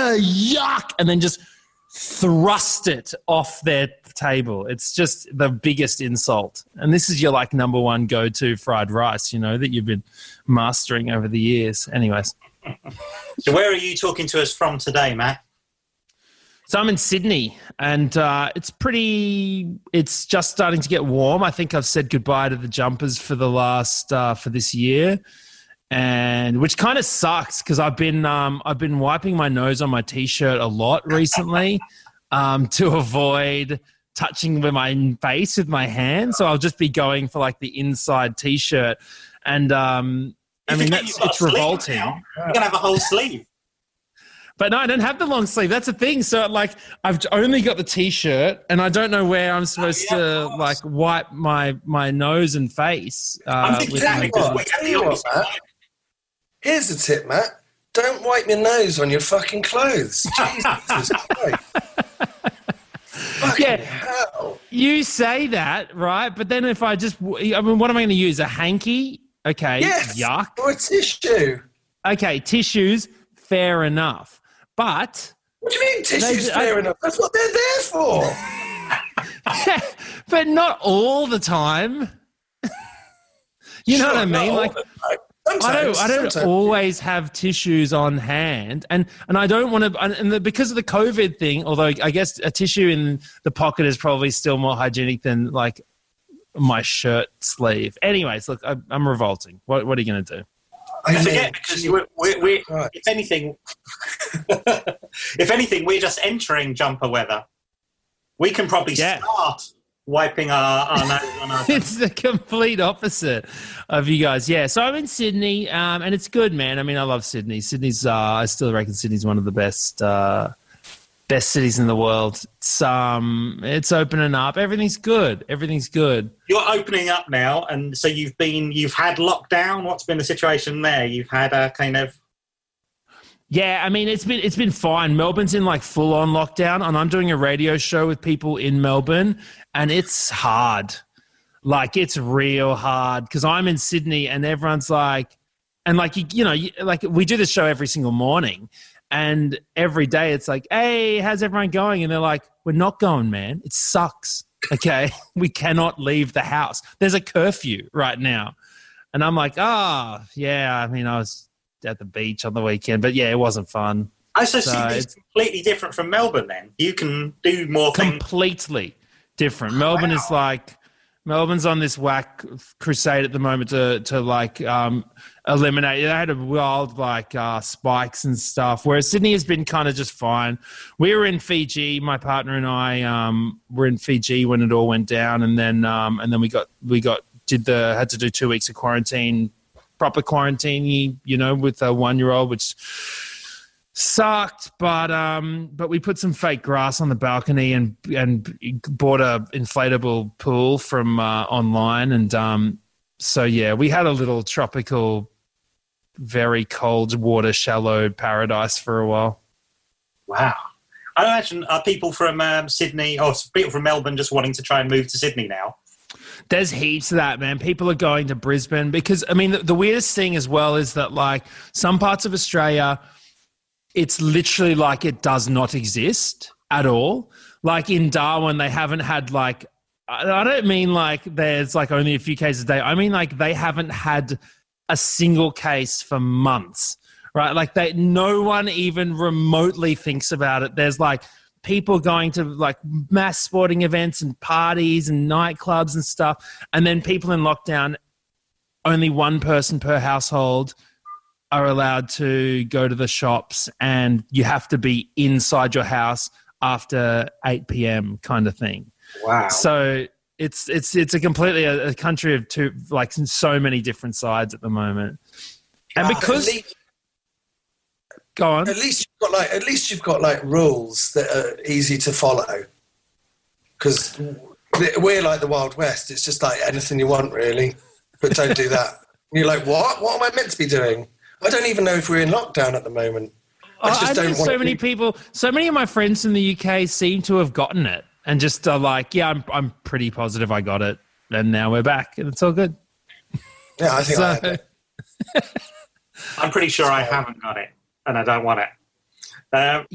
yuck, and then just thrust it off their table. It's just the biggest insult. And this is your like number one go-to fried rice, you know, that you've been mastering over the years. Anyways. So where are you talking to us from today, Matt? So I'm in Sydney, and it's just starting to get warm. I think I've said goodbye to the jumpers for for this year, and which kind of sucks because I've been wiping my nose on my t-shirt a lot recently to avoid touching with my face with my hand. So I'll just be going for like the inside t-shirt, and it's revolting. You're gonna have a whole sleeve. But no, I don't have the long sleeve. That's the thing. So, like, I've only got the T-shirt, and I don't know where I'm supposed to, like, wipe my nose and face. Here's the tip, Matt. Don't wipe your nose on your fucking clothes. Jesus Christ. Fucking hell. You say that, right? But then if what am I going to use? A hanky? Okay, yes, yuck. Or a tissue. Okay, tissues, fair enough. But what do you mean tissues fair enough? That's what they're there for. But not all the time. You know what I mean? Like I don't always have tissues on hand, and I don't want to. And because of the COVID thing, although I guess a tissue in the pocket is probably still more hygienic than like my shirt sleeve. Anyways, look, I'm revolting. What are you going to do? I forget because we're if anything, we're just entering jumper weather. We can probably start wiping our nose on our. It's the complete opposite of you guys. Yeah, so I'm in Sydney, and it's good, man. I mean, I love Sydney. I still reckon Sydney's one of the best cities in the world. It's opening up. Everything's good. You're opening up now, and so you've had lockdown. What's been the situation there? You've had a kind of. Yeah, I mean, it's been fine. Melbourne's in like full on lockdown, and I'm doing a radio show with people in Melbourne, and it's hard. Like, it's real hard because I'm in Sydney, and everyone's like, and like like we do this show every single morning. And every day it's like, hey, how's everyone going? And they're like, we're not going, man. It sucks. Okay. We cannot leave the house. There's a curfew right now. And I'm like, yeah. I mean, I was at the beach on the weekend, but yeah, it wasn't fun. So Sydney's completely different from Melbourne then. You can do more things. Completely different. Melbourne is like, Melbourne's on this whack crusade at the moment to like eliminate. They had a wild like spikes and stuff. Whereas Sydney has been kind of just fine. We were in Fiji. My partner and I were in Fiji when it all went down, and then we had to do 2 weeks of quarantine, proper quarantine, you know, with a 1-year-old, which sucked, but we put some fake grass on the balcony and bought a inflatable pool from online, and so yeah, we had a little tropical, very cold water, shallow paradise for a while. Wow. I imagine people from Sydney or people from Melbourne just wanting to try and move to Sydney now. There's heaps of that, man. People are going to Brisbane because, I mean, the weirdest thing as well is that like some parts of Australia, it's literally like it does not exist at all. Like in Darwin, they haven't had like, I don't mean like there's like only a few cases a day. I mean like they haven't had a single case for months, right? Like no one even remotely thinks about it. There's like people going to like mass sporting events and parties and nightclubs and stuff. And then people in lockdown, only one person per household are allowed to go to the shops, and you have to be inside your house after 8 p.m. kind of thing. Wow. So it's a completely a country of two, like so many different sides at the moment. And because go on. At least you've got like rules that are easy to follow. Because we're like the Wild West. It's just like anything you want, really, but don't do that. And you're like, what? What am I meant to be doing? I don't even know if we're in lockdown at the moment. I know so many people, so many of my friends in the UK seem to have gotten it and just are like, yeah, I'm pretty positive I got it, and now we're back and it's all good. Yeah, I think I had it. I'm pretty sure I haven't got it and I don't want it.